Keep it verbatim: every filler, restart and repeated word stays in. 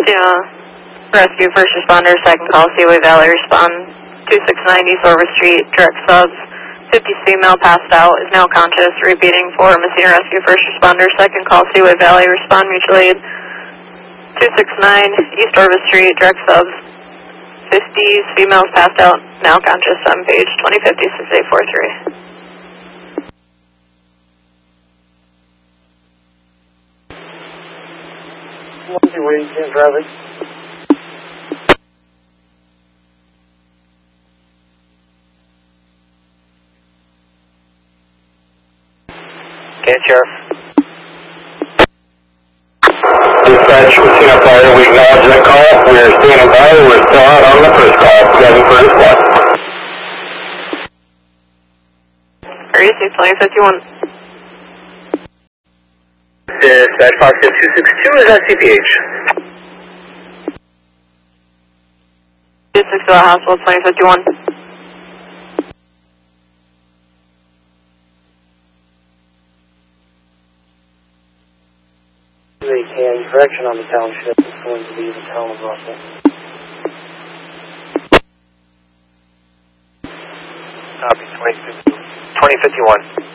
Yeah. Rescue first responder, second call, Seaway Valley, respond two six nine East Orvis Street, direct subs. fifty female passed out, is now conscious, repeating for Messina Rescue first responder, second call, Seaway Valley, respond mutual aid. two six nine East Orvis Street, direct subs. fifties, females passed out, now conscious, on page twenty fifty, six eight four three. One, two, waiting, can't drive it. Okay, Sheriff. Dispatch, Messina Fire, we acknowledge that call. We are standing by. We're still out on the first call. Seven for response. thirty-six twenty fifty-one. Dispatch, Foxtrot two six two is at C P H. two six two hospital, twenty fifty-one. They can. Correction on the township is going to be the town of Russell. Copy, twenty fifty-one.